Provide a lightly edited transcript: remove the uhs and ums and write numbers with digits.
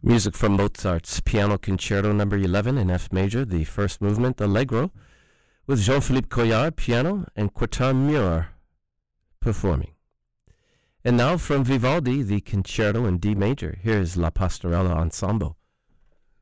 Music from Mozart's Piano Concerto No. 11 in F major, the first movement, Allegro, with Jean-Philippe Collard, piano, and Quartin Muir performing. And now from Vivaldi, the Concerto in D major, here's La Pastorella Ensemble.